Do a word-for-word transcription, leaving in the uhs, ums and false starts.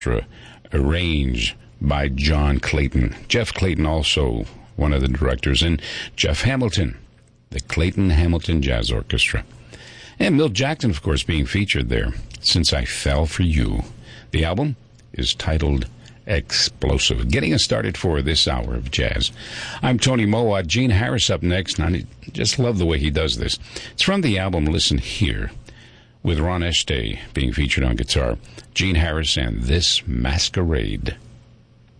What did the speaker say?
arranged by John Clayton. Jeff Clayton, also one of the directors, and Jeff Hamilton, the Clayton Hamilton Jazz Orchestra. And Milt Jackson, of course, being featured there. Since I Fell for You. The album is titled Explosive. Getting us started for this hour of jazz. I'm Tony Mowat. Gene Harris up next, and I just love the way he does this. It's from the album Listen Here, with Ron Este being featured on guitar. Gene Harris and This Masquerade.